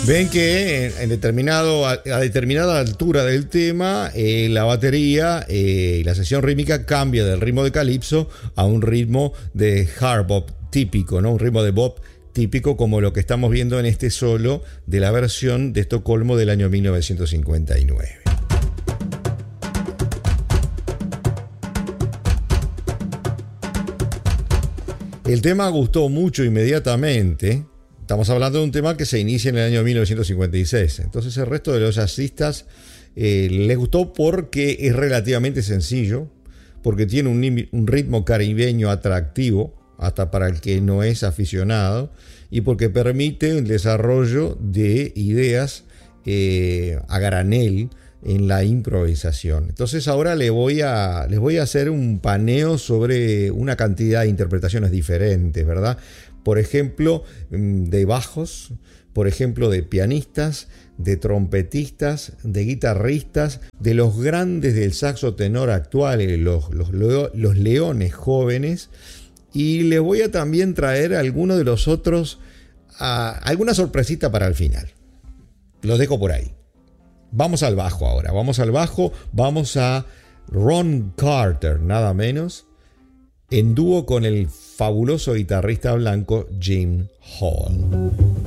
Ven que a determinada altura del tema, la batería y la sección rítmica cambia del ritmo de calipso a un ritmo de hard bop típico, ¿no? Un ritmo de bop típico como lo que estamos viendo en este solo de la versión de Estocolmo del año 1959. El tema gustó mucho inmediatamente. Estamos hablando de un tema que se inicia en el año 1956. Entonces el resto de los jazzistas les gustó porque es relativamente sencillo, porque tiene un ritmo caribeño atractivo, hasta para el que no es aficionado, y porque permite el desarrollo de ideas a granel en la improvisación. Entonces ahora les voy a hacer un paneo sobre una cantidad de interpretaciones diferentes, ¿verdad? Por ejemplo, de bajos, por ejemplo, de pianistas, de trompetistas, de guitarristas, de los grandes del saxo tenor actuales, los leones jóvenes, y les voy a también traer algunos de los otros, alguna sorpresita para el final. Los dejo por ahí. Vamos al bajo ahora, vamos a Ron Carter, nada menos, en dúo con el fabuloso guitarrista blanco Jim Hall.